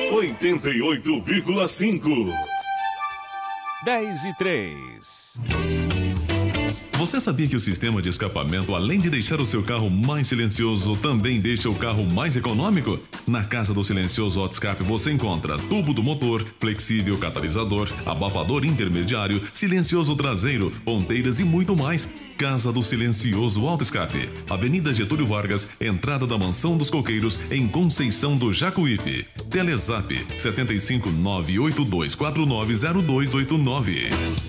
88,5. 10:03. Você sabia que o sistema de escapamento, além de deixar o seu carro mais silencioso, também deixa o carro mais econômico? Na Casa do Silencioso Auto Escape você encontra tubo do motor, flexível catalisador, abafador intermediário, silencioso traseiro, ponteiras e muito mais. Casa do Silencioso Auto Escape, Avenida Getúlio Vargas, entrada da Mansão dos Coqueiros, em Conceição do Jacuípe. Telezap 75982490289.